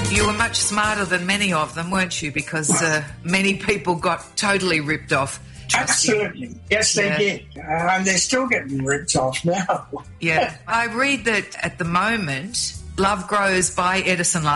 You were much smarter than many of them, weren't you? Because many people got totally ripped off. Absolutely. Yes, they did. And they're still getting ripped off now. Yeah. I read that at the moment, Love Grows by Edison